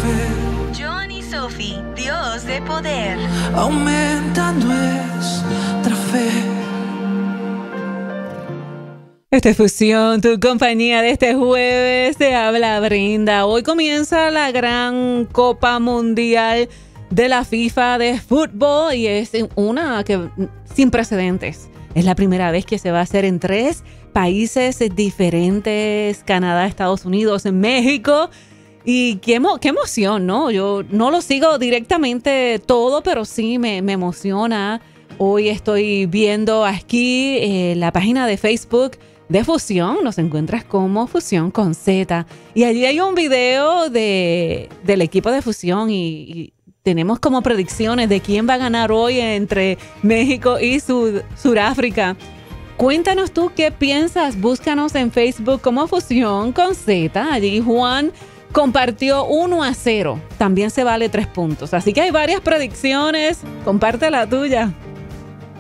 fe. John y Sophie, Dios de poder. Aumenta nuestra fe. Esta es Fusión, tu compañía de este jueves. Te habla Brenda. Hoy comienza la gran Copa Mundial de la FIFA de fútbol y es una que sin precedentes. Es la primera vez que se va a hacer en 3 países diferentes: Canadá, Estados Unidos, México. Y qué emoción, ¿no? Yo no lo sigo directamente todo, pero sí me emociona. Hoy estoy viendo aquí la página de Facebook de Fusión. Nos encuentras como Fusión con Z. Y allí hay un video del equipo de Fusión y tenemos como predicciones de quién va a ganar hoy entre México y Sudáfrica. Cuéntanos tú qué piensas. Búscanos en Facebook como Fusión con Z. Allí Juan compartió 1-0. También se vale 3 puntos. Así que hay varias predicciones. Comparte la tuya.